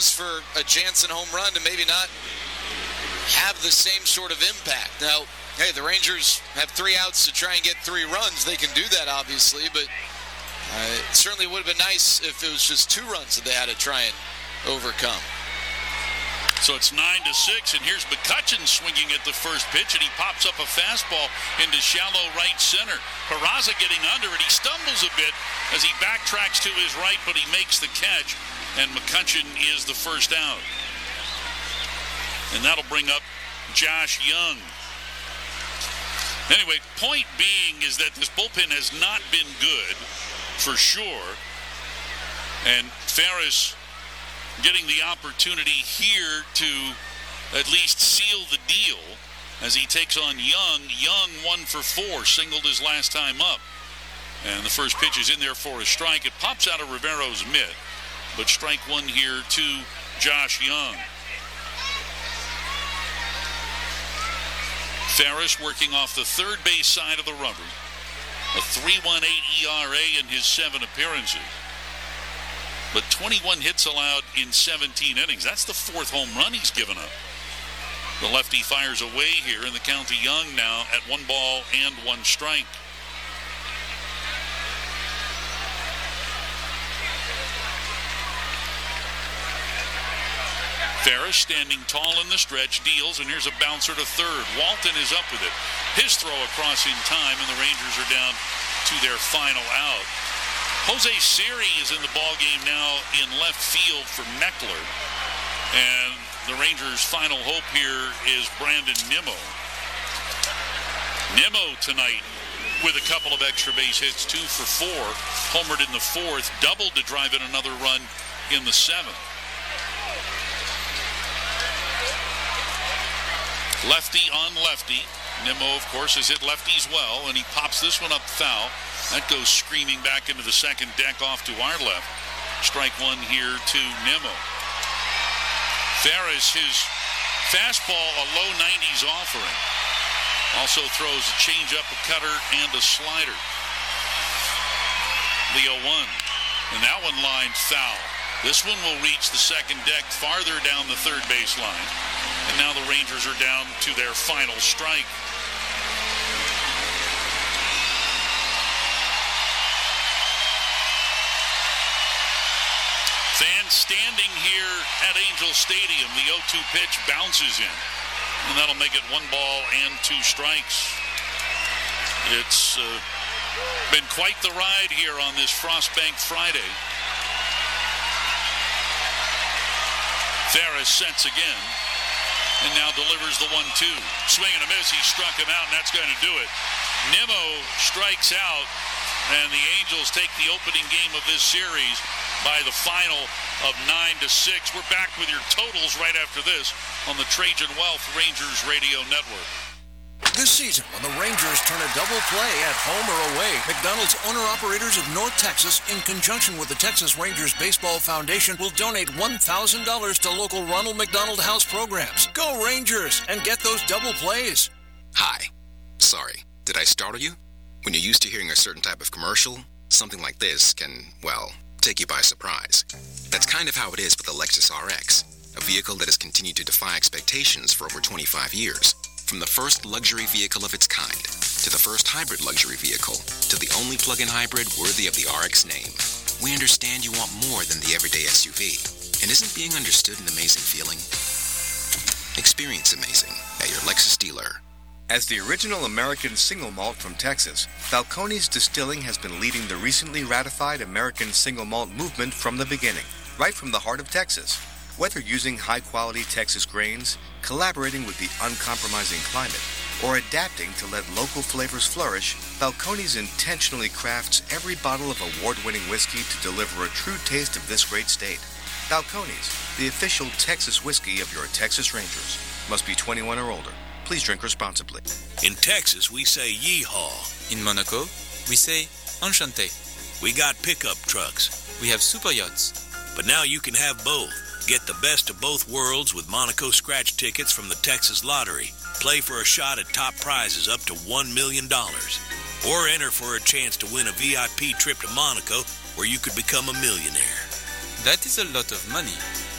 goes for a Jansen home run to maybe not have the same sort of impact. Now, hey, the Rangers have 3 outs to try and get 3 runs. They can do that, obviously, but it certainly would have been nice if it was just 2 runs that they had to try and overcome. So it's 9-6, and here's McCutchen swinging at the first pitch, and he pops up a fastball into shallow right center. Peraza getting under it. He stumbles a bit as he backtracks to his right, but he makes the catch, and McCutchen is the first out. And that'll bring up Josh Young. Anyway, point being is that this bullpen has not been good, for sure, and Ferris getting the opportunity here to at least seal the deal as he takes on Young. Young 1 for 4, singled his last time up. And the first pitch is in there for a strike. It pops out of Rivero's mitt, but strike 1 here to Josh Young. Ferris working off the third base side of the rubber. A 3.18 ERA in his 7 appearances. But 21 hits allowed in 17 innings. That's the 4th home run he's given up. The lefty fires away here, and the count to Young now at 1 ball and 1 strike. Ferris standing tall in the stretch, deals, and here's a bouncer to third. Walton is up with it. His throw across in time, and the Rangers are down to their final out. Jose Siri is in the ballgame now in left field for Meckler. And the Rangers' final hope here is Brandon Nimmo. Nimmo tonight with a couple of extra base hits, 2 for 4. Homered in the 4th, doubled to drive in another run in the 7th. Lefty on lefty. Nimmo, of course, has hit lefties well, and he pops this one up foul. That goes screaming back into the second deck off to our left. Strike 1 here to Nimmo. Ferris, his fastball, a low 90s offering. Also throws a changeup, a cutter, and a slider. The 0-1. And that one lined foul. This one will reach the second deck farther down the third base line. And now the Rangers are down to their final strike. Fans standing here at Angel Stadium. The 0-2 pitch bounces in. And that'll make it 1 ball and 2 strikes. It's been quite the ride here on this Frostbank Friday. Ferris sets again. And now delivers the 1-2. Swing and a miss. He struck him out, and that's going to do it. Nimmo strikes out, and the Angels take the opening game of this series by the final of 9-6. We're back with your totals right after this on the Trajan Wealth Rangers Radio Network. This season, when the Rangers turn a double play at home or away, McDonald's owner-operators of North Texas, in conjunction with the Texas Rangers Baseball Foundation, will donate $1,000 to local Ronald McDonald House programs. Go Rangers and get those double plays. Hi. Sorry, did I startle you? When you're used to hearing a certain type of commercial, something like this can, well, take you by surprise. That's kind of how it is with the Lexus RX, a vehicle that has continued to defy expectations for over 25 years. From the first luxury vehicle of its kind, to the first hybrid luxury vehicle, to the only plug-in hybrid worthy of the RX name, we understand you want more than the everyday SUV. And isn't being understood an amazing feeling? Experience amazing at your Lexus dealer. As the original American single malt from Texas, Falcone's Distilling has been leading the recently ratified American single malt movement from the beginning, right from the heart of Texas. Whether using high-quality Texas grains, collaborating with the uncompromising climate, or adapting to let local flavors flourish, Falcone's intentionally crafts every bottle of award-winning whiskey to deliver a true taste of this great state. Falcone's, the official Texas whiskey of your Texas Rangers. Must be 21 or older. Please drink responsibly. In Texas, we say yeehaw. In Monaco, we say enchanté. We got pickup trucks. We have super yachts. But now you can have both. Get the best of both worlds with Monaco scratch tickets from the Texas Lottery. Play for a shot at top prizes up to $1 million. Or enter for a chance to win a VIP trip to Monaco where you could become a millionaire. That is a lot of money.